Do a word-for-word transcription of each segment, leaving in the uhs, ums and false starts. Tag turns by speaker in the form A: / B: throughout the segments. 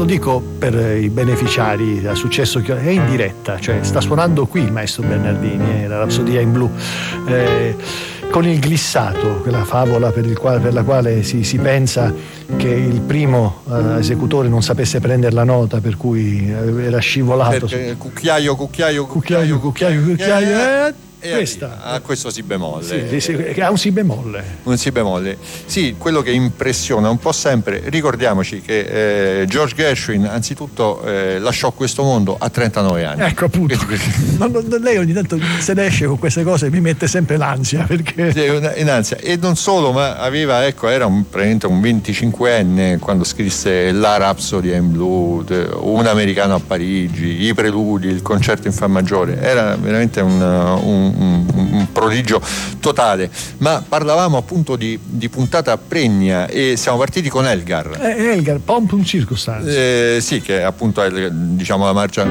A: dico per i beneficiari, ha successo che è in diretta, cioè sta suonando qui il maestro Bernardini, eh, la Rapsodia in blu, eh, con il glissato, quella favola per, il quale, per la quale si, si pensa che il primo eh, esecutore non sapesse prendere la nota, per cui era scivolato.
B: Perché cucchiaio, cucchiaio,
A: cucchiaio, cucchiaio, cucchiaio, cucchiaio eh,
B: e
A: questa
B: a questo si bemolle,
A: sì, sì, sì, ha un si bemolle
B: un si bemolle sì, quello che impressiona un po' sempre. Ricordiamoci che eh, George Gershwin anzitutto eh, lasciò questo mondo a trentanove anni,
A: ecco appunto. Ma non, lei ogni tanto se ne esce con queste cose e mi mette sempre l'ansia, perché
B: sì, in ansia. E non solo, ma aveva, ecco, era un, praticamente un venticinquenne quando scrisse la Rapsodia in blu, Un americano a Parigi, i preludi, il concerto in fa maggiore. Era veramente un, un Un, un prodigio totale. Ma parlavamo appunto di, di puntata pregna e siamo partiti con Elgar.
A: Eh, Elgar, Pomp un Circumstance.
B: Eh, sì, che appunto è, diciamo, la marcia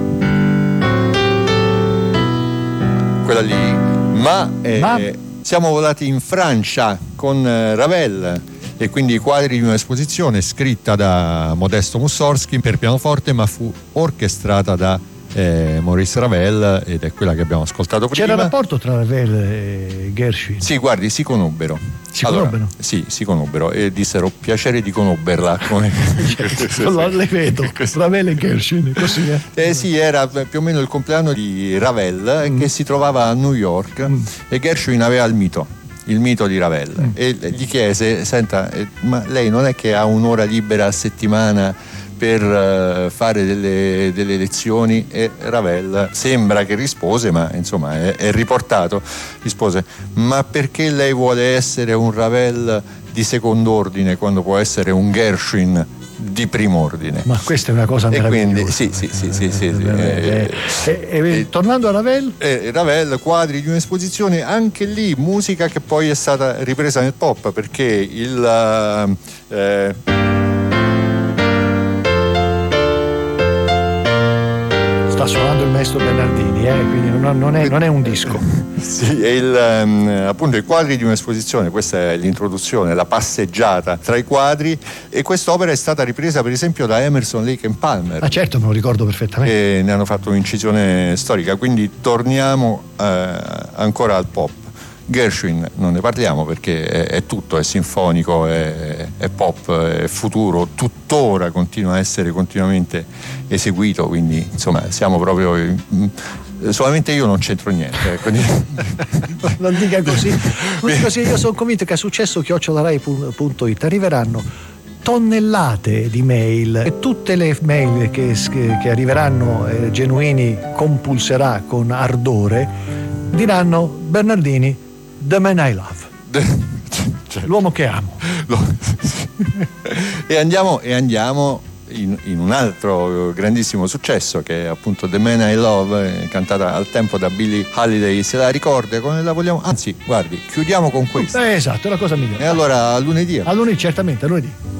B: quella lì. Ma, eh, Ma... siamo volati in Francia con eh, Ravel, e quindi i quadri di un'esposizione scritta da Modesto Mussorgsky per pianoforte, ma fu orchestrata da Eh, Maurice Ravel, ed è quella che abbiamo ascoltato prima.
A: C'era rapporto tra Ravel e Gershwin?
B: Sì, guardi, si conobbero.
A: Si
B: allora,
A: conobbero?
B: Sì, si conobbero e dissero piacere di conoberla. Come...
A: certo, le vedo, Ravel e Gershwin, così è.
B: Eh sì, era più o meno il compleanno di Ravel, mm. che si trovava a New York, mm. e Gershwin aveva il mito. il mito di Ravel, mm. e gli chiese: senta, ma lei non è che ha un'ora libera a settimana per uh, fare delle, delle lezioni? E Ravel sembra che rispose, ma insomma è, è riportato, rispose: ma perché lei vuole essere un Ravel di secondo ordine quando può essere un Gershwin di primo ordine?
A: Ma questa è una cosa meravigliosa.
B: E quindi sì, sì, sì, sì, sì, sì.
A: Eh, eh, eh, eh, tornando a Ravel,
B: eh, Ravel, quadri di un'esposizione, anche lì musica che poi è stata ripresa nel pop, perché il eh,
A: sta suonando il maestro Bernardini, eh, quindi non, non, è, non è un disco.
B: Sì, è il, um, appunto i quadri di un'esposizione, questa è l'introduzione, la passeggiata tra i quadri, e quest'opera è stata ripresa per esempio da Emerson, Lake and Palmer.
A: Ah certo, me lo ricordo perfettamente.
B: E ne hanno fatto un'incisione storica, quindi torniamo eh, ancora al pop. Gershwin non ne parliamo perché è, è tutto, è sinfonico, è, è pop, è futuro, tuttora continua a essere continuamente eseguito, quindi insomma siamo proprio in, solamente io non c'entro niente, quindi...
A: non dica così. Così io sono convinto che a successo chiocciola rai punto it arriveranno tonnellate di mail, e tutte le mail che, che arriveranno eh, Genuini compulserà con ardore, diranno: Bernardini, the man I love, cioè, l'uomo che amo.
B: e andiamo e andiamo In, in un altro grandissimo successo, che è appunto The Man I Love, cantata al tempo da Billie Holiday. Se la ricorda, come la vogliamo? Anzi, guardi, chiudiamo con questo.
A: Eh, esatto, è la cosa migliore.
B: E allora a lunedì.
A: A lunedì, certamente, a lunedì.